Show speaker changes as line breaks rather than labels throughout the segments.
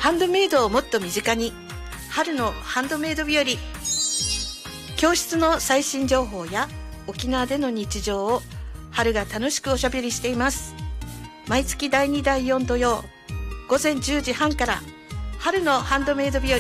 ハンドメイドをもっと身近に、春のハンドメイド日和。教室の最新情報や沖縄での日常を春が楽しくおしゃべりしています。毎月第2第4土曜午前10時半から春のハンドメイド日和。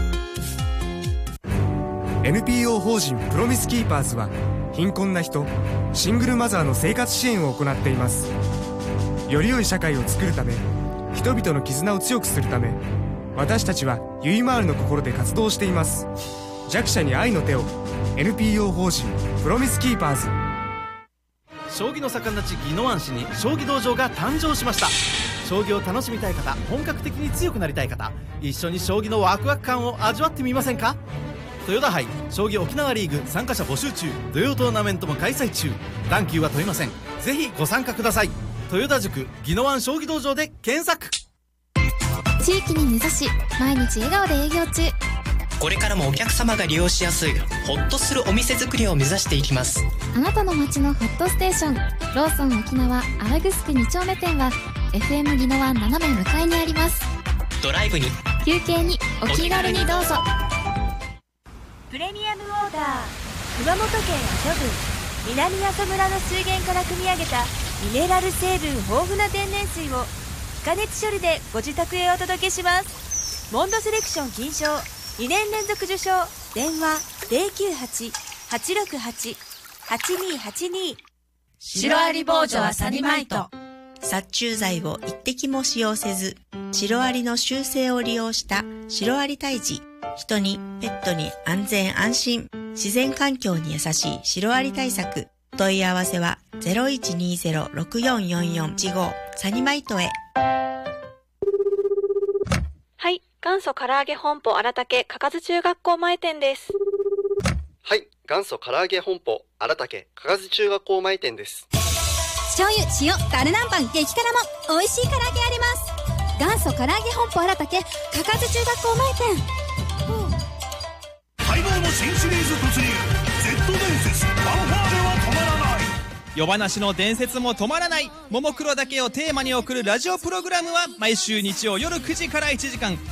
NPO 法人プロミスキーパーズは貧困な人、シングルマザーの生活支援を行っています。より良い社会を作るため、人々の絆を強くするため、私たちはゆいまーるの心で活動しています。弱者に愛の手を。 NPO 法人プロミスキーパーズ。
将棋の盛んな地宜野湾市に将棋道場が誕生しました。将棋を楽しみたい方、本格的に強くなりたい方、一緒に将棋のワクワク感を味わってみませんか。豊田杯将棋沖縄リーグ参加者募集中。土曜トーナメントも開催中。段級は問いません。ぜひご参加ください。豊田塾宜野湾将棋道場で検索。
地域に根ざし毎日笑顔で営業中。
これからもお客様が利用しやすいホッとするお店作りを目指していきます。
あなたの街のホットステーション、ローソン沖縄アラグスク2丁目店は FM 宜野湾斜め向かいにあります。
ドライブに
休憩にお気軽にどうぞ。
プレミアムオーダー熊本県阿蘇郡南阿蘇村の水源から汲み上げたミネラル成分豊富な天然水を非加熱処理でご自宅へお届けします。モンドセレクション金賞2年連続受賞。電話 098-868-8282。
シロアリ防除はサニマイト。
殺虫剤を一滴も使用せず、シロアリの習性を利用したシロアリ退治。人にペットに安全安心、自然環境に優しいシロアリ対策。お問い合わせは 0120-644415 サニマイトへ。
はい、元祖唐揚げ本舗荒竹かかず中学校前店です。
はい、元祖唐揚げ本舗荒竹かかず中学校前店です。
醤油、塩、ダルナンパン、激辛も美味しい唐揚げあります。元祖唐揚げ本舗荒竹かかず中学校前店。
待望の新シリーズ突入、 Z 伝説ファンファーレは止まらない。
夜話の伝説も止まらない。ももクロだけをテーマに送るラジオプログラムは毎週日曜夜9時から1時間